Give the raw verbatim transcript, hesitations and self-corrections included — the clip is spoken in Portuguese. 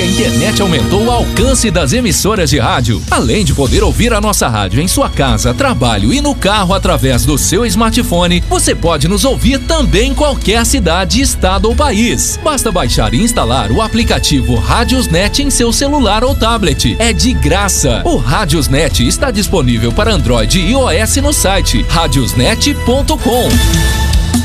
que a internet aumentou o alcance das emissoras de rádio. Além de poder ouvir a nossa rádio em sua casa, trabalho e no carro através do seu smartphone, você pode nos ouvir também em qualquer cidade, estado ou país. Basta baixar e instalar o aplicativo Radiosnet em seu celular ou tablet. É de graça. O Radiosnet está disponível para Android e iOS no site radiosnet ponto com.